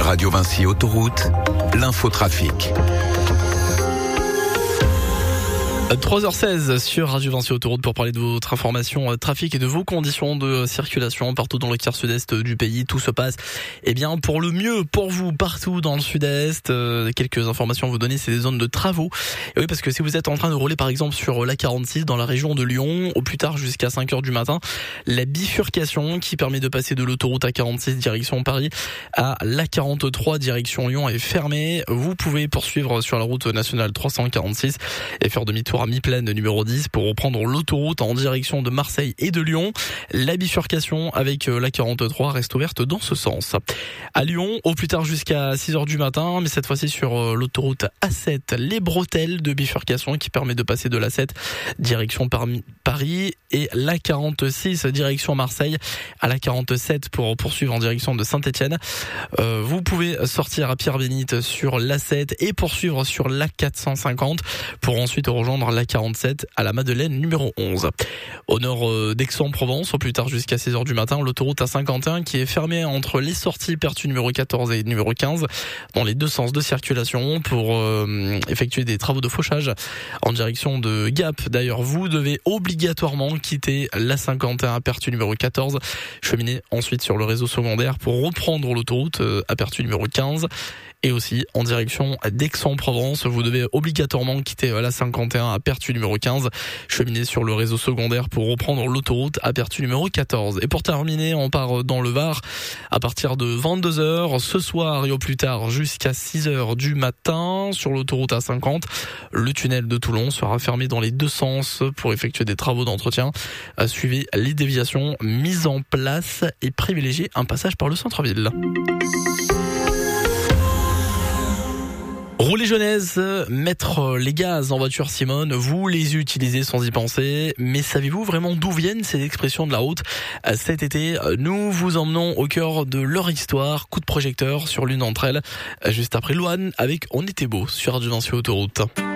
Radio Vinci Autoroute, l'infotrafic. 3h16 sur Radio Vinci Autoroute pour parler de votre information trafic et de vos conditions de circulation partout dans le quart sud-est du pays. Tout se passe pour le mieux pour vous partout dans le sud-est. Quelques informations à vous donner, c'est des zones de travaux. Et oui, parce que si vous êtes en train de rouler par exemple sur la 46 dans la région de Lyon, au plus tard jusqu'à 5h du matin, la bifurcation qui permet de passer de l'autoroute A46 direction Paris à l'A43 direction Lyon est fermée. Vous pouvez poursuivre sur la route nationale 346 et faire demi-tour à mi-plaine numéro 10 pour reprendre l'autoroute en direction de Marseille et de Lyon. La bifurcation avec la 43 reste ouverte dans ce sens. À Lyon, au plus tard jusqu'à 6h du matin, mais cette fois-ci sur l'autoroute A7, les bretelles de bifurcation qui permet de passer de l'A7 direction Paris et la 46 direction Marseille à la 47 pour poursuivre en direction de Saint-Etienne. Vous pouvez sortir à Pierre-Bénite sur l'A7 et poursuivre sur la 450 pour ensuite rejoindre la 47 à la Madeleine numéro 11. Au nord d'Aix-en-Provence, au plus tard jusqu'à 6h du matin, l'autoroute A51 qui est fermée entre les sorties Pertuis numéro 14 et numéro 15 dans les deux sens de circulation pour effectuer des travaux de fauchage en direction de Gap. D'ailleurs, vous devez obligatoirement quitter la 51 à Pertuis numéro 14, cheminer ensuite sur le réseau secondaire pour reprendre l'autoroute à Pertuis numéro 15. Et aussi en direction d'Aix-en-Provence, vous devez obligatoirement quitter la 51 à Pertuis numéro 15, cheminer sur le réseau secondaire pour reprendre l'autoroute à Pertuis numéro 14. Et pour terminer, on part dans le Var à partir de 22h ce soir et au plus tard jusqu'à 6h du matin sur l'autoroute A50. Le tunnel de Toulon sera fermé dans les deux sens pour effectuer des travaux d'entretien. Suivez les déviations mises en place et privilégiez un passage par le centre-ville. Rouler Genèse, mettre les gaz en voiture Simone, vous les utilisez sans y penser, mais savez-vous vraiment d'où viennent ces expressions de la route ? Cet été, nous vous emmenons au cœur de leur histoire, coup de projecteur sur l'une d'entre elles, juste après Louane avec On était beau sur Radio Vinci Autoroute.